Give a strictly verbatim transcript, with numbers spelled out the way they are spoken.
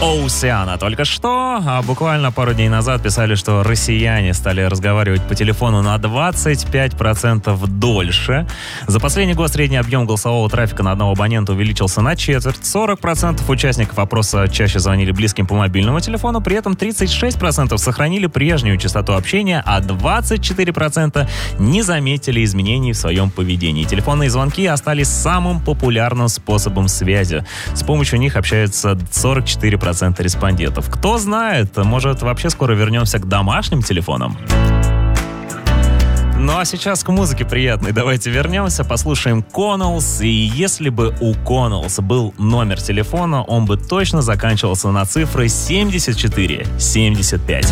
Оусиана только что, а буквально пару дней назад писали, что россияне стали разговаривать по телефону на двадцать пять процентов дольше. За последний год средний объем голосового трафика на одного абонента увеличился на четверть. сорок процентов участников опроса чаще звонили близким по мобильному телефону, при этом тридцать шесть процентов сохранили прежнюю частоту общения, а двадцать четыре процента не заметили изменений в своем поведении. Телефонные звонки остались самым популярным способом связи. С помощью них общаются сорок четыре процента респондентов. Кто знает, может, вообще скоро вернемся к домашним телефонам? Ну а сейчас к музыке приятной. Давайте вернемся, послушаем Connells. И если бы у Connells был номер телефона, он бы точно заканчивался на цифры семьдесят четыре семьдесят пять.